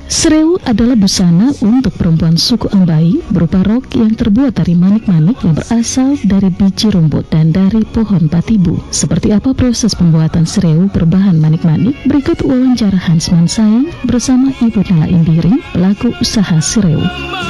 Sereu adalah busana untuk perempuan suku Ambai berupa rok yang terbuat dari manik-manik yang berasal dari biji rumput dan dari pohon batibu. Seperti apa proses pembuatan sereu berbahan manik-manik? Berikut wawancara Hans Mansai bersama Ibu Nala Indiring, pelaku usaha sereu.